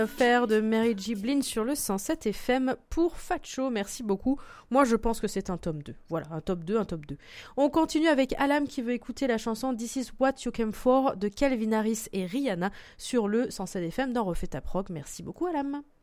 Faire de Mary J. Blige sur le 107 FM pour Facho, merci beaucoup. Moi je pense que c'est un top 2. Voilà, un top 2, un top 2. On continue avec Alam qui veut écouter la chanson This Is What You Came For de Calvin Harris et Rihanna sur le 107 FM dans Refait ta prog. Merci beaucoup Alam.